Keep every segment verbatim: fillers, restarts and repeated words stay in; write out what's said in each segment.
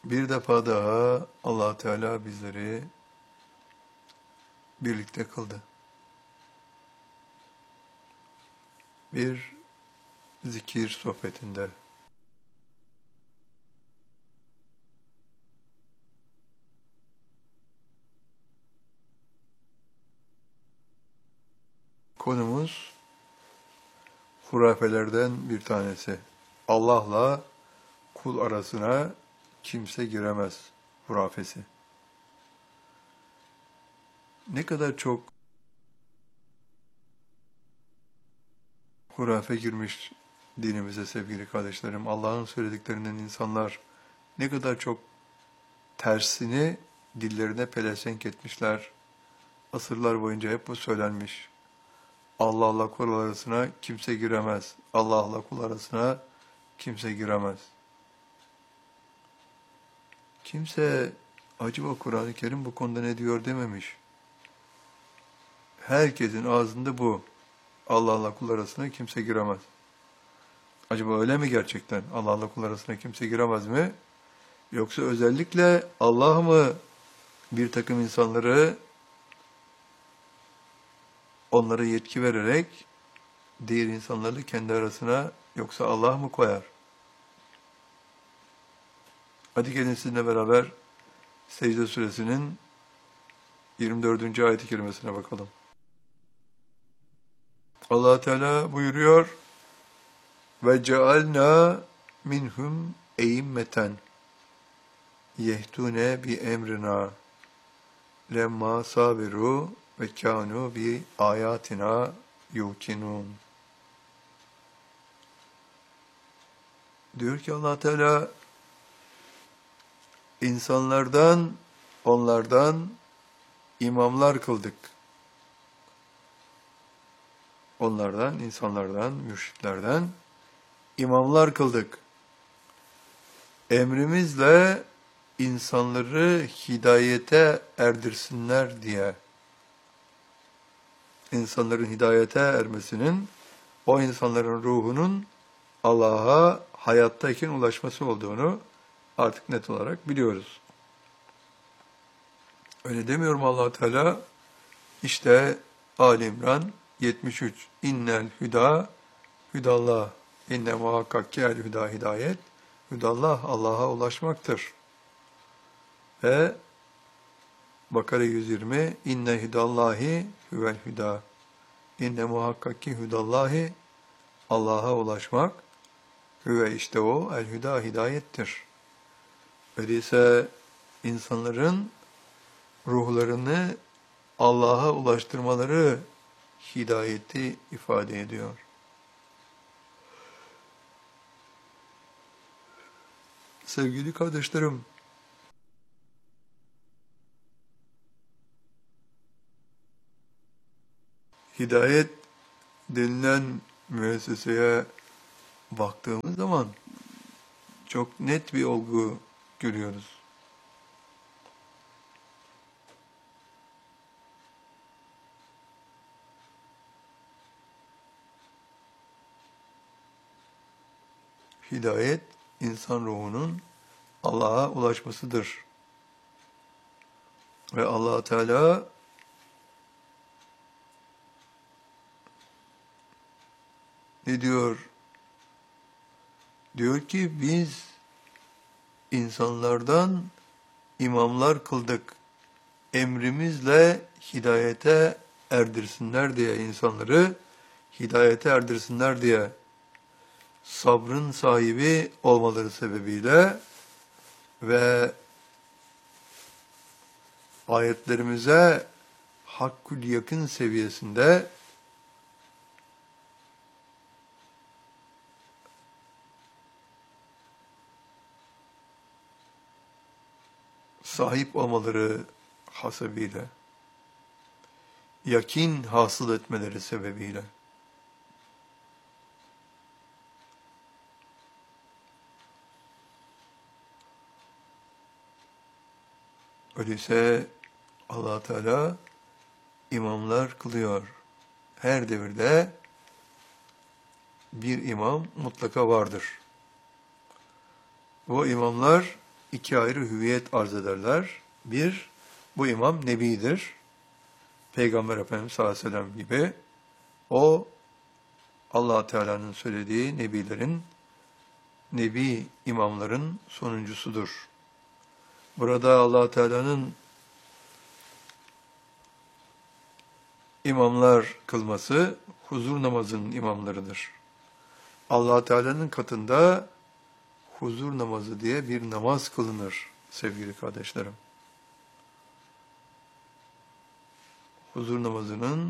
Bir defa daha Allah Teala bizleri birlikte kıldı. Bir zikir sohbetinde. Konumuz hurafelerden bir tanesi. Allah'la kul arasına kimse giremez hurafesi. Ne kadar çok hurafe girmiş dinimize sevgili kardeşlerim. Allah'ın söylediklerinden insanlar ne kadar çok tersini dillerine pelesenk etmişler. Asırlar boyunca hep bu söylenmiş. Allah'la kul arasına kimse giremez. Allah'la kul arasına kimse giremez. Kimse acaba Kur'an-ı Kerim bu konuda ne diyor dememiş. Herkesin ağzında bu. Allah'la kul arasına kimse giremez. Acaba öyle mi gerçekten? Allah'la kul arasına kimse giremez mi? Yoksa özellikle Allah mı bir takım insanları onlara yetki vererek diğer insanları kendi arasına yoksa Allah mı koyar? Hadi gelin sizinle beraber Secde Suresinin yirmi dördüncü ayet-i kerimesine bakalım. Allah Teala buyuruyor: ve cealna minhum eimmeten yehtune bi emrina lemma sabiru ve kanu bi ayatina yukinun. Diyor ki Allah Teala, insanlardan, onlardan imamlar kıldık. Onlardan, insanlardan, mürşitlerden imamlar kıldık. Emrimizle insanları hidayete erdirsinler diye. İnsanların hidayete ermesinin, o insanların ruhunun Allah'a hayattayken ulaşması olduğunu artık net olarak biliyoruz. Öyle demiyor mu Allah Teala? İşte Ali İmran yetmiş üç. İnnel hüda hüdallah. İnne muhakkak ki el hüda hidayet. Hüdallah Allah'a ulaşmaktır. Ve Bakara yüz yirmi. İnne hüdallahi hüvel hüda. İnne muhakkak ki hüdallahi Allah'a ulaşmak. Hüve işte o el hüda hidayettir. Öyleyse insanların ruhlarını Allah'a ulaştırmaları hidayeti ifade ediyor. Sevgili kardeşlerim, hidayet denilen müesseseye baktığımız zaman çok net bir olgu görüyoruz. Hidayet, insan ruhunun Allah'a ulaşmasıdır. Ve Allah Teala ne diyor? Diyor ki biz insanlardan imamlar kıldık. Emrimizle hidayete erdirsinler diye, insanları hidayete erdirsinler diye, sabrın sahibi olmaları sebebiyle ve ayetlerimize hakkul yakın seviyesinde sahip olmaları hasebiyle, yakin hasıl etmeleri sebebiyle. Öyleyse Allah Teala imamlar kılıyor. Her devirde bir imam mutlaka vardır. Bu imamlar iki ayrı hüviyet arz ederler. Bir, bu imam Nebidir. Peygamber Efendimiz sallallahu aleyhi ve sellem gibi. O, Allah Teala'nın söylediği nebilerin, nebi imamların sonuncusudur. Burada Allah Teala'nın imamlar kılması huzur namazının imamlarıdır. Allah Teala'nın katında huzur namazı diye bir namaz kılınır sevgili kardeşlerim. Huzur namazının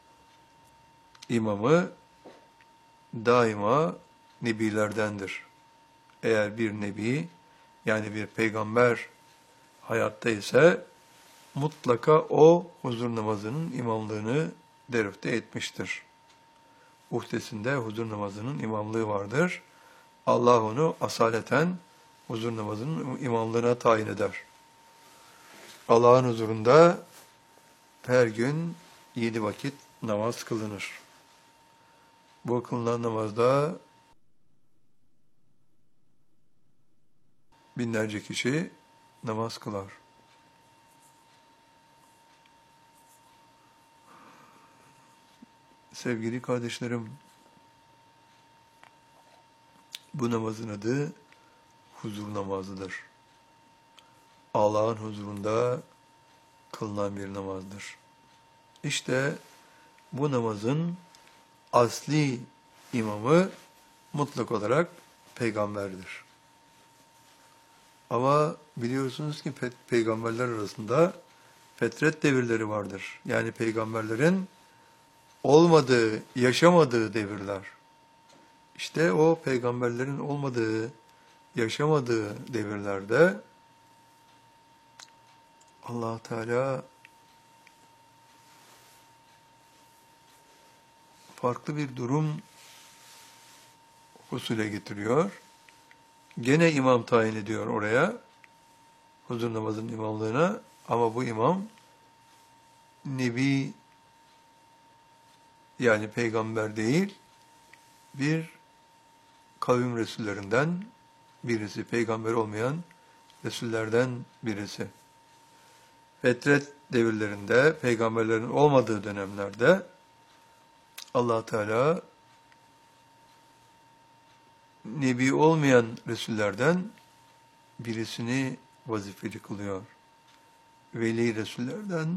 imamı daima nebilerdendir. Eğer bir nebi, yani bir peygamber hayatta ise mutlaka o huzur namazının imamlığını derüfte etmiştir. Uhdesinde huzur namazının imamlığı vardır. Allah onu asaleten huzur namazının imamlığına tayin eder. Allah'ın huzurunda her gün yedi vakit namaz kılınır. Bu kılınan namazda binlerce kişi namaz kılar. Sevgili kardeşlerim, bu namazın adı huzur namazıdır. Allah'ın huzurunda kılınan bir namazdır. İşte bu namazın asli imamı mutlak olarak peygamberdir. Ama biliyorsunuz ki pe- peygamberler arasında fetret devirleri vardır. Yani peygamberlerin olmadığı, yaşamadığı devirler. İşte o peygamberlerin olmadığı, yaşamadığı devirlerde Allah Teala farklı bir durum husule getiriyor. Gene imam tayin ediyor oraya, huzur namazının imamlığına, ama bu imam nebi, yani peygamber değil, bir kavim resullerinden birisi, peygamber olmayan resullerden birisi. Fetret devirlerinde, peygamberlerin olmadığı dönemlerde Allah Teala nebi olmayan resullerden birisini vazifeli kılıyor. Veli resullerden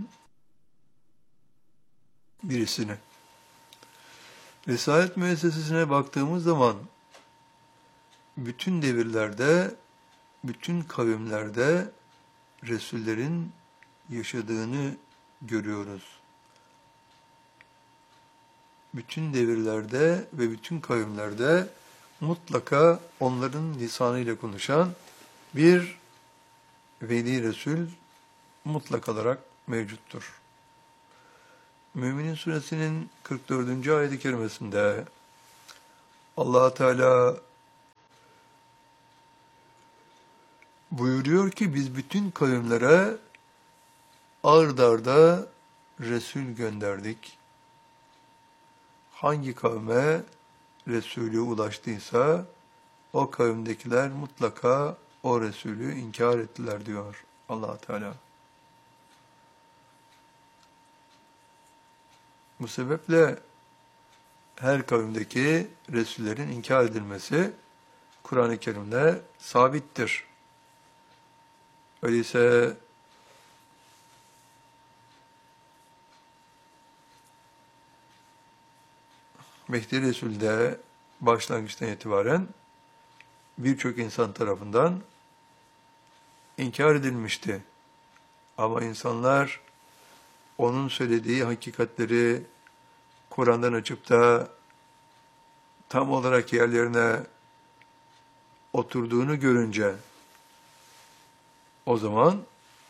birisini. Risalet müessesesine baktığımız zaman bütün devirlerde, bütün kavimlerde resullerin yaşadığını görüyoruz. Bütün devirlerde ve bütün kavimlerde mutlaka onların lisanıyla konuşan bir veli Resul mutlak olarak mevcuttur. Müminin Suresinin kırk dördüncü ayet-i kerimesinde Allah Teala buyuruyor ki biz bütün kavimlere ard arda Resul gönderdik. Hangi kavme Resulü ulaştıysa o kavimdekiler mutlaka o Resulü inkar ettiler diyor Allah Teala. Bu sebeple her kavimdeki Resullerin inkar edilmesi Kur'an-ı Kerim'de sabittir. Öyleyse Mehdi Resul'de başlangıçtan itibaren birçok insan tarafından inkar edilmişti. Ama insanlar onun söylediği hakikatleri Kur'an'dan açıp da tam olarak yerlerine oturduğunu görünce o zaman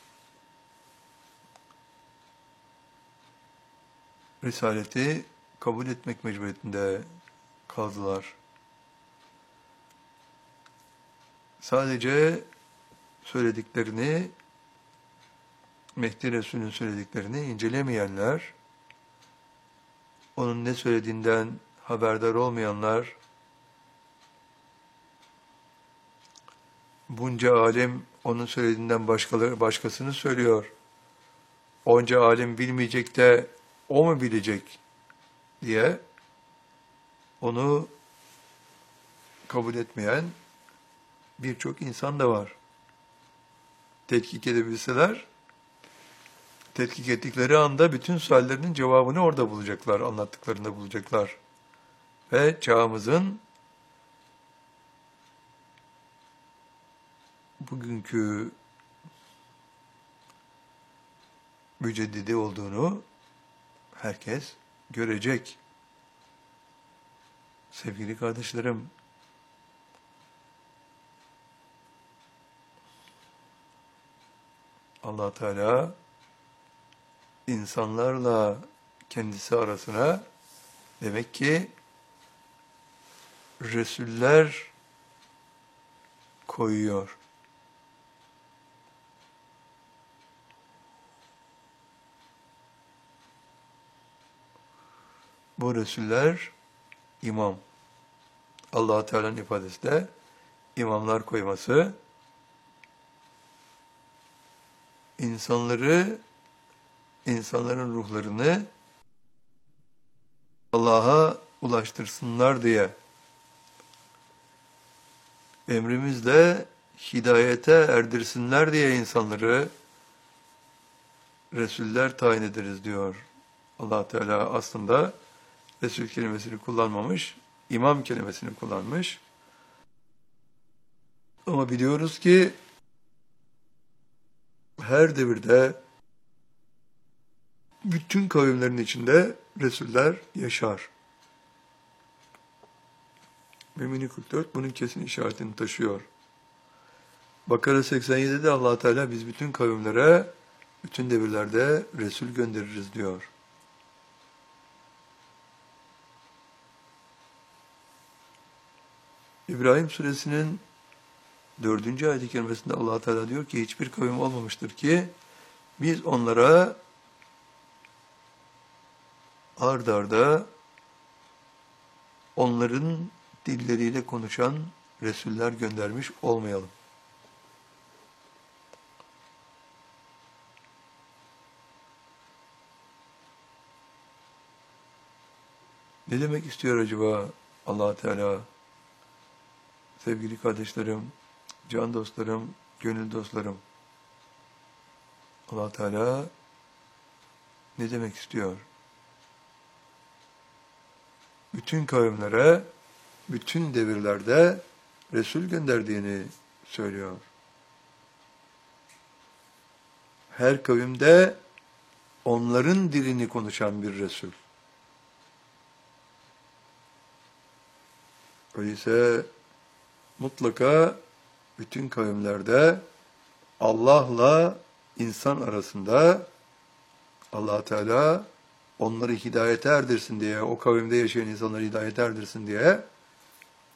Risaleti kabul etmek mecburiyetinde kaldılar. Sadece söylediklerini, Mehdi Resulü'nün söylediklerini incelemeyenler, onun ne söylediğinden haberdar olmayanlar, bunca alim onun söylediğinden başkaları, başkasını söylüyor. Onca alim bilmeyecek de o mu bilecek diye onu kabul etmeyen birçok insan da var. Tetkik edebilseler, tetkik ettikleri anda bütün suallerinin cevabını orada bulacaklar, anlattıklarında bulacaklar. Ve çağımızın bugünkü müceddidi olduğunu herkes görecek. Sevgili kardeşlerim, Allah Teala insanlarla kendisi arasına demek ki Resuller koyuyor. Bu Resuller imam. Allah Teala'nın ifadesi de imamlar koyması insanları, insanların ruhlarını Allah'a ulaştırsınlar diye emrimizle hidayete erdirsinler diye insanları Resuller tayin ederiz diyor. Allah Teala aslında Resul kelimesini kullanmamış, imam kelimesini kullanmış. Ama biliyoruz ki her devirde bütün kavimlerin içinde Resuller yaşar. Mümin kırk dört bunun kesin işaretini taşıyor. Bakara seksen yedide Allah Teala biz bütün kavimlere, bütün devirlerde Resul göndeririz diyor. İbrahim suresinin dördüncü ayet-i kerimesinde Allah Teala diyor ki hiçbir kavim olmamıştır ki biz onlara ard arda onların dilleriyle konuşan Resuller göndermiş olmayalım. Ne demek istiyor acaba Allah Teala? Sevgili kardeşlerim, can dostlarım, gönül dostlarım. Allah Teala ne demek istiyor? Bütün kavimlere, bütün devirlerde Resul gönderdiğini söylüyor. Her kavimde onların dilini konuşan bir Resul. Öyleyse mutlaka bütün kavimlerde Allah'la insan arasında Allah Teala onları hidayete erdirsin diye, o kavimde yaşayan insanları hidayete erdirsin diye